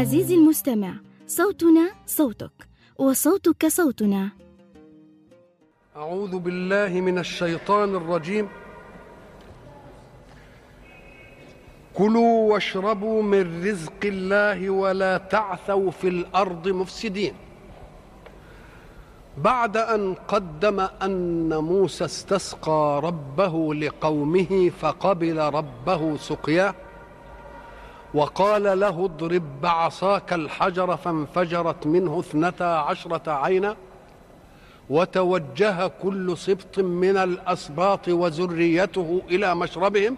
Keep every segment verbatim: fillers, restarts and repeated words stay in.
عزيزي المستمع، صوتنا صوتك وصوتك صوتنا. أعوذ بالله من الشيطان الرجيم. كلوا واشربوا من رزق الله ولا تعثوا في الأرض مفسدين. بعد أن قدم أن موسى استسقى ربه لقومه فقبل ربه سقياه، وقال له اضرب بعصاك الحجر فانفجرت منه اثنتا عشرة عينا، وتوجه كل سبط من الأسباط وذريته إلى مشربهم،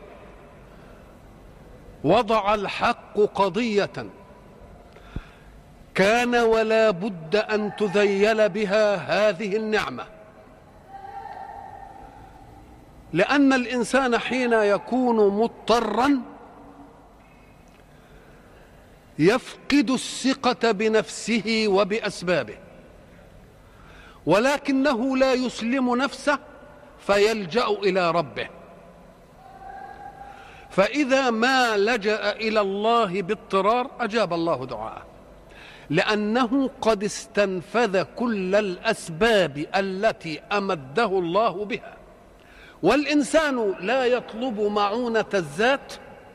وضع الحق قضية كان ولا بد أن تذيل بها هذه النعمة، لأن الإنسان حين يكون مضطرا يفقد الثقة بنفسه وبأسبابه، ولكنه لا يسلم نفسه فيلجأ إلى ربه. فإذا ما لجأ إلى الله باضطرار أجاب الله دعاءه، لأنه قد استنفذ كل الأسباب التي أمده الله بها. والإنسان لا يطلب معونة الذات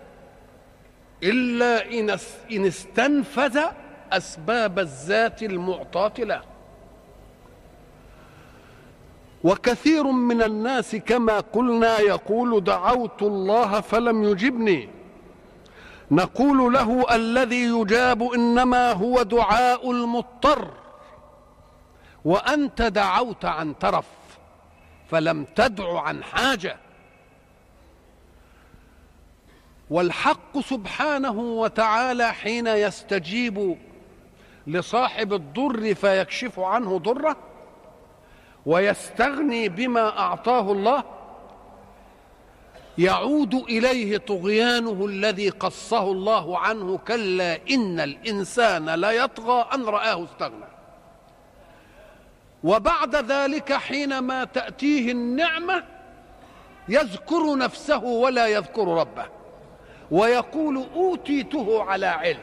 إلا إن استنفذ أسباب الذات المعطاة له. وكثير من الناس كما قلنا يقول دعوت الله فلم يجبني. نقول له الذي يجاب إنما هو دعاء المضطر، وأنت دعوت عن ترف فلم تدع عن حاجة. والحق سبحانه وتعالى حين يستجيب لصاحب الضر فيكشف عنه ضره ويستغني بما أعطاه الله، يعود إليه طغيانه الذي قصه الله عنه: كلا إن الإنسان لا يطغى أن رآه استغنى. وبعد ذلك حينما تأتيه النعمة يذكر نفسه ولا يذكر ربه، ويقول أوتيته على علم.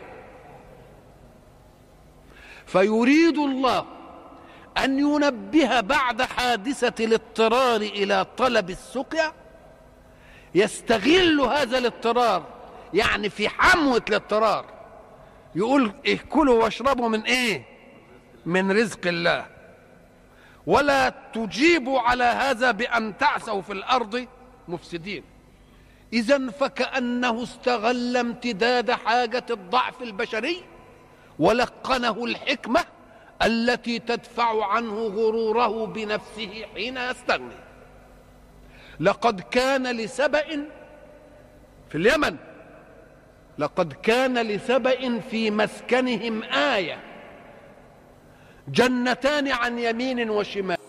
فيريد الله أن ينبه بعد حادثة الاضطرار إلى طلب السقيا، يستغل هذا الاضطرار، يعني في حموة الاضطرار يقول إيه كلوا واشربوا من إيه؟ من رزق الله، ولا تجيبوا على هذا بأن تعثوا في الأرض مفسدين. إذن فكأنه استغل امتداد حاجة الضعف البشري ولقنه الحكمة التي تدفع عنه غروره بنفسه حين يستغني. لقد كان لسبأ في اليمن لقد كان لسبأ في مسكنهم آية، جنتان عن يمين وشمال.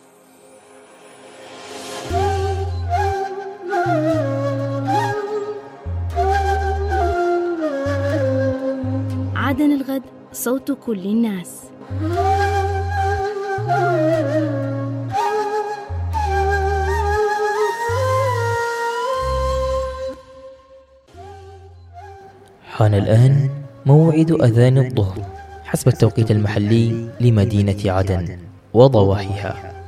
عدن الغد، صوت كل الناس. حان الآن موعد أذان الظهر حسب التوقيت المحلي لمدينة عدن وضواحيها.